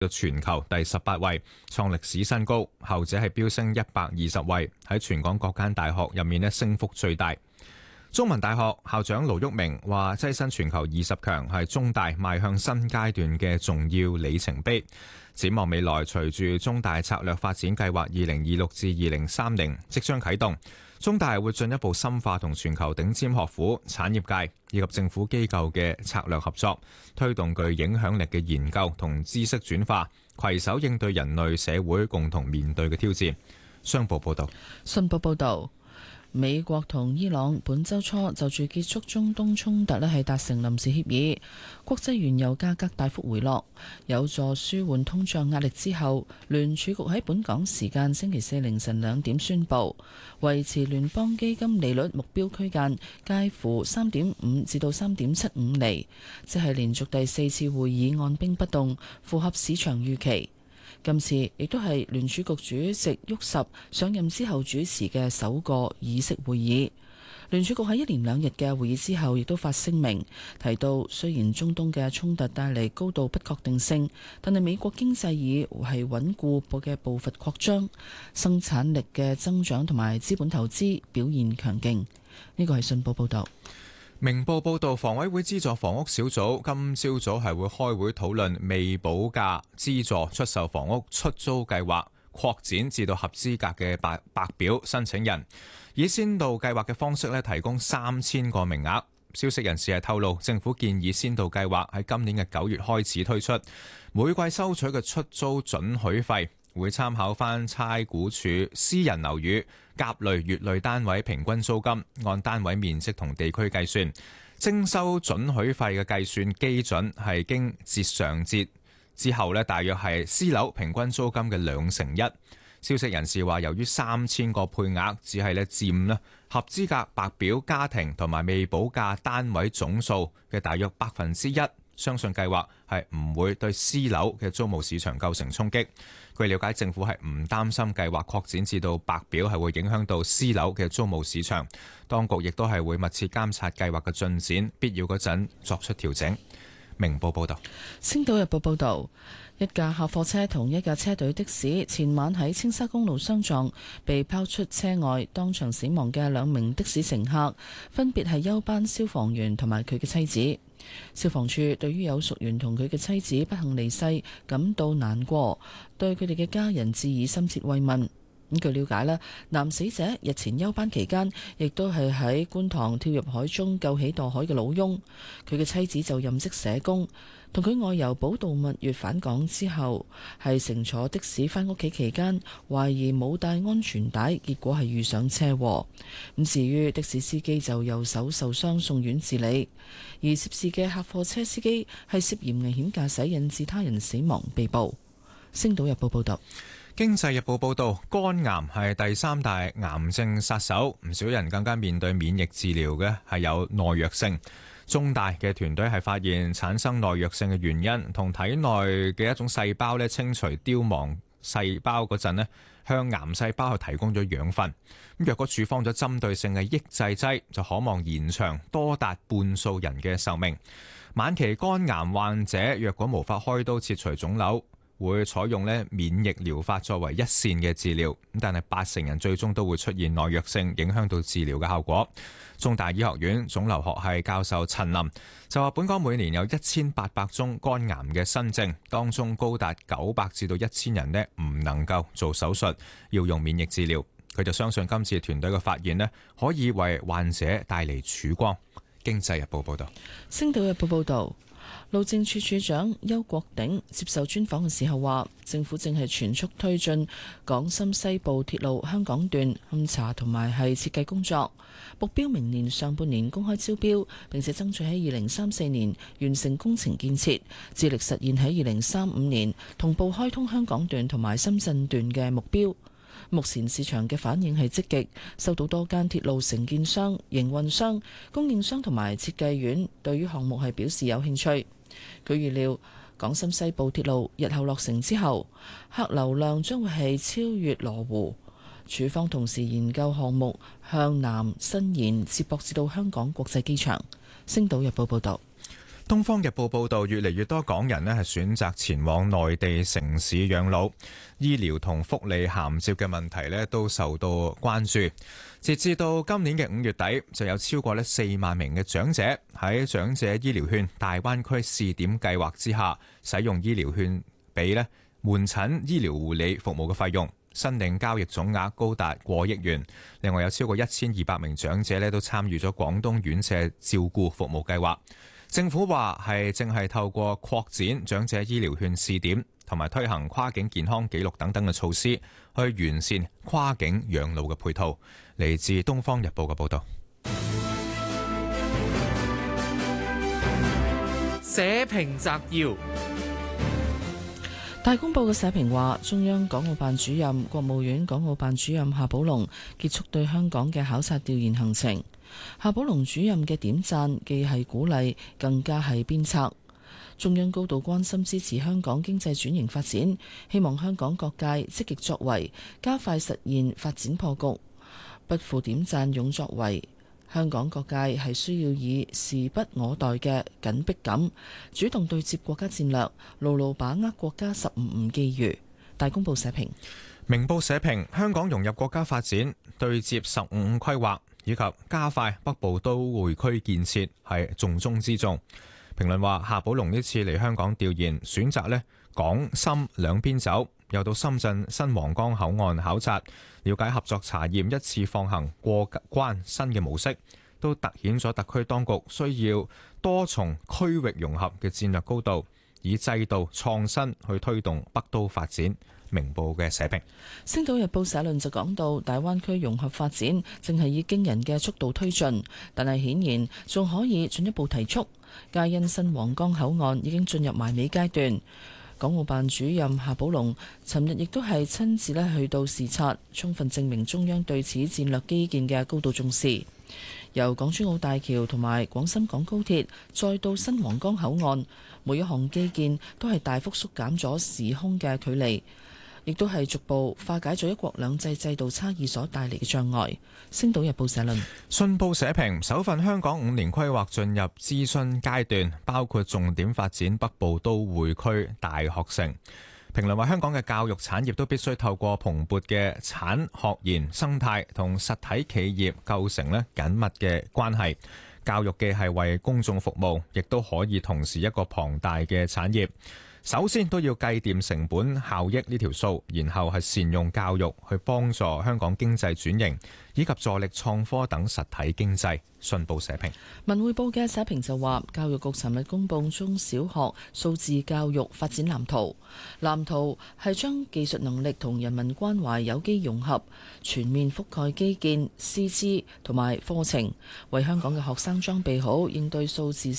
到全球第18位，創歷史新高。後者係飆升120位，喺全港各間大學入面升幅最大。中文大學校長盧煜明話：躋身全球20強係中大邁向新階段嘅重要里程碑。展望未來，隨住中大策略發展計劃2026至2030即將啟動，中大會進一步深化同全球頂尖學府、產業界以及政府機構嘅策略合作，推動具影響力嘅研究同知識轉化，攜手應對人類社會共同面對嘅挑戰。商報報道。 信報報導。美國同伊朗本週初就住結束中東衝突係達成臨時協議，國際原油價格大幅回落，有助舒緩通脹壓力之後，聯儲局喺本港時間星期四凌晨2點宣布，維持聯邦基金利率目標區間介乎3.5至到3.75厘，即係連續第4次會議按兵不動，符合市場預期。今次亦都係聯儲局主席沃什上任之後主持嘅首個議息會議。聯儲局喺1連2日嘅會議之後，亦都發聲明提到，雖然中東嘅衝突帶嚟高度不確定性，但係美國經濟以係穩固嘅步伐擴張，生產力嘅增長同埋資本投資表現強勁。呢個係信報報導。 明報報導，房委會資助房屋小組今朝早係會開會討論未補價資助出售房屋出租計劃擴展至到合資格嘅白表申請人，以先導計劃嘅方式提供3000個名額。消息人士係透露，政府建議先導計劃喺今年嘅9月開始推出，每季收取嘅出租准許費會參考翻差估署私人樓宇甲類、乙類單位平均租金，按單位面積同地區計算。徵收准許費嘅計算基準係經折上折之後大約係私樓平均租金嘅1/2。消息人士話，由於3000個配額只係佔合資格白表家庭同埋未補價單位總數嘅大約1%，相信計劃係唔會對私樓嘅租務市場構成衝擊。據了解，政府係唔擔心計劃擴展至到白表係會影響到私樓嘅租務市場。當局亦都係會密切監察計劃嘅進展，必要嗰陣作出調整。明報報道。 星島日報報道，一架客貨車同一架車隊的士前晚喺青沙公路相撞，被拋出車外當場死亡嘅2名的士乘客，分別係休班消防員同埋佢嘅妻子。消防處對於有屬員同佢嘅妻子不幸離世感到難過，對佢哋嘅家人致以深切慰問。據了解咧，男死者日前休班期間，亦都係喺觀塘跳入海中救起墮海嘅老翁。佢嘅妻子就任職社工，同佢外遊寶度蜜月返港之後，係乘坐的士返屋企期間，懷疑冇帶安全帶，結果係遇上車禍。咁至於的士司機就右手受傷送院治理，而涉事嘅客貨車司機係涉嫌危險駕駛引致他人死亡被捕。星島日報報道。 經濟日報報導，肝癌係第3大癌症殺手，唔少人更加面對免疫治療嘅係有耐藥性。中大嘅團隊係發現產生耐藥性嘅原因，同體內嘅一種細胞清除凋亡細胞嗰陣向癌細胞去提供咗養分。若果處方咗針對性嘅抑制劑，就可望延長多達半數人嘅壽命。晚期肝癌患者若果無法開刀切除腫瘤，會採用免疫療法作為一線嘅治療，但係80%人最終都會出現耐藥性，影響到治療嘅效果。中大醫學院腫瘤學系教授陳林就話，本港每年有1800宗肝癌嘅新症，當中高達900至到1000人唔能夠做手術，要用免疫治療。佢就相信今次團隊嘅發現可以為患者帶嚟曙光。經濟日報報道。 星島日報報道。路政署署長邱國鼎接受專訪嘅時候話，政府正係全速推進港深西部鐵路香港段勘查同埋係設計工作，目標明年上半年公開招標，並且爭取喺2034年完成工程建設，致力實現喺2035年同步開通香港段同埋深圳段嘅目標。目前市場嘅反應係積極，收到多間鐵路承建商、營運商、供應商同埋設計院對於項目係表示有興趣。佢預料港深西部鐵路日後落成之後，客流量將會係超越羅湖。署方同時研究項目向南伸延，接駁至到香港國際機場。星島日報報道。 東方日報報道，越嚟越多港人咧係選擇前往內地城市養老，醫療同福利銜接嘅問題咧都受到關注。截至到今年嘅5月底，就有超過4萬名嘅長者喺長者醫療券大灣區試點計劃之下，使用醫療券俾門診醫療護理服務嘅費用。申領交易總額高達過億元，另外有超過1200名長者都參與咗廣東院舍照顧服務計劃。政府話正係透過擴展長者醫療券試點，同埋推行跨境健康記錄等等嘅措施，去完善跨境養老嘅配套。嚟自《東方日報》嘅報導。 社評摘要。 大公報嘅社評話，中央港澳辦主任、國務院港澳辦主任夏寶龍結束對香港嘅考察調研行程。夏寶龍主任嘅點讚既係鼓勵，更加係鞭策。中央高度關心支持香港經濟轉型發展，希望香港各界積極作為，加快實現發展破局，不負點讚勇作為。香港各界係需要以時不我待嘅緊迫感，主動對接國家戰略，牢牢把握國家15機遇。大公報社評。 明報社評，香港融入國家發展，對接15規劃以及加快北部都會區建設係重中之重。評論話，夏寶龍呢次嚟香港調研，選擇港深兩邊走，又到深圳新皇崗口岸考察，了解合作查驗一次放行過關新嘅模式，都突顯咗特區當局需要多重區域融合嘅戰略高度，以制度創新去推動北都發展。明報嘅社評。 星島日報社論就講到，大灣區融合發展正係以驚人嘅速度推進，但係顯然仲可以進一步提速。皆因新皇崗口岸已經進入埋尾階段。港澳辦主任夏寶龍尋日亦都係親自去到視察，充分證明中央對此戰略基建嘅高度重視。由港珠澳大橋同埋廣深港高鐵，再到新皇崗口岸，每一項基建都係大幅縮減咗時空嘅距離，亦都係逐步化解咗一國兩制制度差異所帶嚟嘅障礙。星島日報社論。 信報社評，首份香港5年規劃進入諮詢階段，包括重點發展北部都會區大學城。評論話，香港嘅教育產業都必須透過蓬勃嘅產學研生態同實體企業構成緊密嘅關係。教育既係為公眾服務，亦都可以同時一個龐大嘅產業。首先都要計掂成本效益呢條數，然後係善用教育去幫助香港經濟轉型，以及助力創科等實體經濟。信報社評。 文匯報嘅社評就話，教育局尋日公布中小學數字教育發展藍圖，藍圖係將技術能力同人民關懷有機融合，全面覆蓋基建、師資同埋課程，為香港嘅學生裝備好應對數字